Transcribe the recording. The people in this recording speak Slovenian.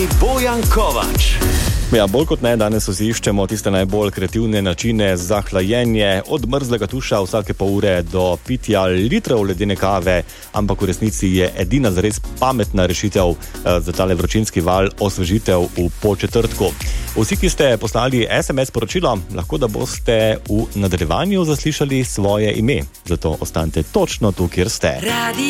Bojan Kovač. Ja, bolj kot ne, danes vsi iščemo tiste najbolj kreativne načine za hlajenje, od mrzlega tuša vsake pol ure do pitja litrov ledene kave, ampak v resnici je edina zares pametna rešitev za tale vročinski val osvežitev v početrtku. Vsi, ki ste poslali SMS poročilo, lahko da boste v nadaljevanju zaslišali svoje ime, zato ostanite točno tu, kjer ste.